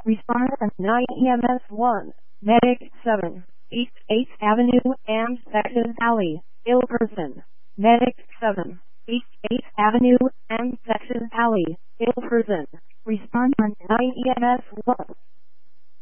Respond from 9 EMS 1. Medic 7. East 8th Avenue and Texas Alley. Ill person. Medic 7. East 8th Avenue and Texas Alley. Ill person. Respond on 9 EMS 1.